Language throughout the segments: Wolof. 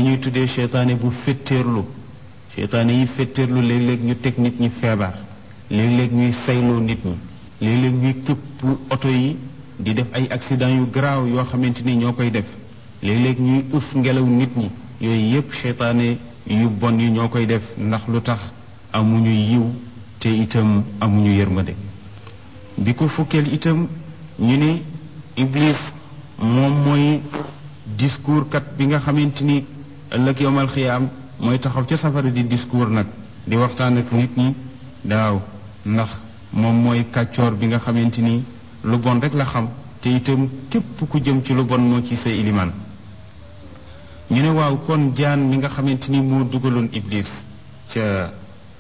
ñuy tuddee seytaane bu fetteerlu seytaane yi fetteerlu léeg-léeg ñu teg nit ñi feebar léeg-léeg ñuy sayloo nit ñi léeg-léeg ñuy këpp oto yi di def ay accident yu garaaw yoo xamante ni ñoo koy def léeg-léeg ñuy ëf ngelaw nit ñi yooyu yépp seytaane yu bon yi ñoo koy def ndax lu tax amuñu yiw te itam amuñu yërmande bi ko fukkeel itam ñu ne iblis moom mooy discours kat bi nga xamante ni ëllëg yowmal xiyaam mooy taxaw ca safara di discours nag di waxtaan ak nit ñi daaw ndax moom mooy kàccoor bi nga xamante ni lu bon rek la xam te itam képp ku jëm ci lu bon moo ci sa ilimaan ñu ne waaw kon jaan mi nga xamante ni moo dugaloon iblis ca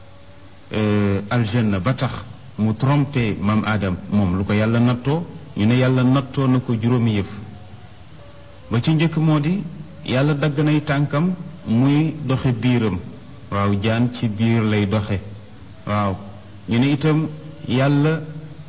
aljanna ba tax mu trompé maam Adam moom lu ko yàlla nattoo ñu ne yàlla nattoo na ko juróomi yëf ba ci njëkk moo di yàlla dagg nay tànkam muy doxe biiram waaw jaan ci biir lay doxe waaw ñu ne itam yàlla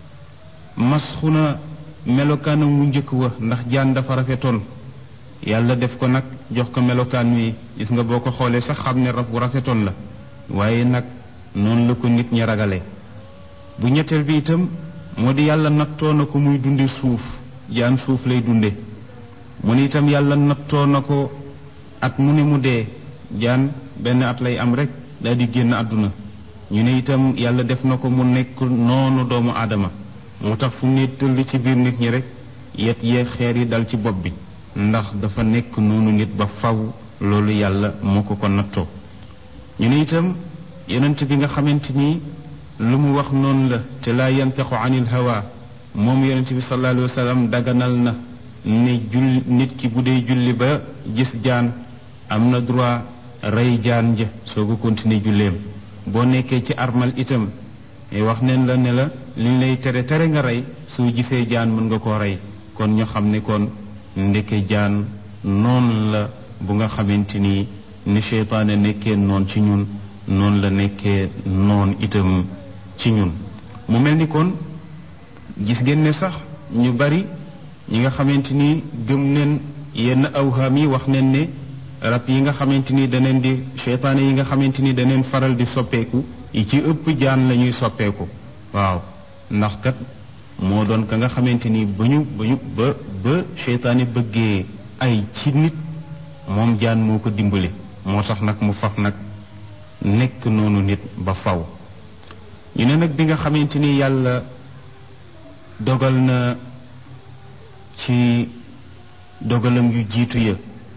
masxu na melokaanam mu njëkk wa ndax jaan dafa rafetoon yàlla def ko nag jox ko melokaan wi gis nga boo ko xoolee sax xam ne raf bu rafetoon la waaye nag noonu la ko nit ñi ragale bu ñetteel bi itam moo di yàlla nattoo na ko muy dunde suuf jaan suuf lay dunde mu ne itam yàlla nattoo na ko at mu ne mu dee jaan benn at lay am rek daal di génn àdduna ñu ne itam yàlla def na ko mu nekk noonu doomu aadama moo tax fu ne tëll ci biir nit ñi rek yet yee xeer yi dal ci bopp bi ndax dafa nekk noonu nit ba faw loolu yàlla moo ko ko nattoo ñu ne itam yonent bi nga xamante ni lu mu wax noonu la te laa yantaxu anil hawa moom yonent bi sallallahu alayhi wa sallam daganal na ne nit ki bu dee julli ba gis jaan am na droit rey jaan ja soo ko continuer julleem boo nekkee ci armal itam wax neen la ne la liñ lay tere tere nga rey soo gisee jaan mën nga koo rey kon ñu xam ne kon ndeke jaan noonu la bu nga xamante ni seytaane nekkee noon ci ñun noonu la nekkee noon itam ci ñun mu mel ni kon gis ngeen ne sax ñu bari ñi nga xamante ni gëm neen yenn awhaam yi wax neen ne rab yi nga xamante ni daneen di seytaane yi nga xamante ni daneen faral di soppeeku yi ci ëpp jaan la ñuy soppeeku waaw ndax kat moo doon ka nga xamante ni ba seytaane bëggee ay ci nit moom jaan moo ko dimbali moo tax nag mu faf nag nekk noonu nit ba faw ñu ne nag bi nga xamante ni yàlla dogal na ci dogalam yu jiitu ya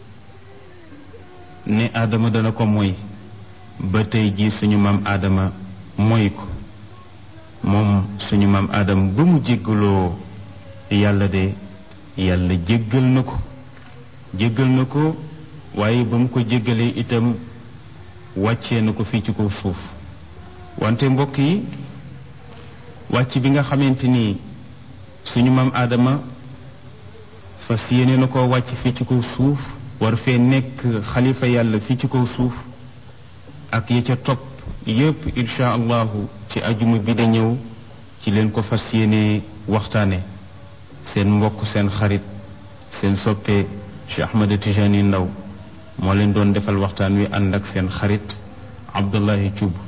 ne aadama dana ko moy ba tey ji suñu maam aadama moy ko moom suñu maam aadama ba mu jéggaloo yàlla de yàlla jéggal na ko waaye ba mu ko jéggalee itam wàccee na ko fii ci kaw suuf wante mbokk yi wàcc bi nga xamante ni suñu maam aadama fas yéene na ko wàcc fii ci kaw suuf war fee nekk xalifa yàlla fii ci kaw suuf ak ya ca topp yépp insha allahu ci ajuma bi da ñëw ci leen ko fas yéene waxtaane seen mbokk seen xarit seen soppe Cheikh Ahmed Tijani Ndaw moo leen doon defal waxtaan wi ànd ak seen xarit Abdullahi Thioub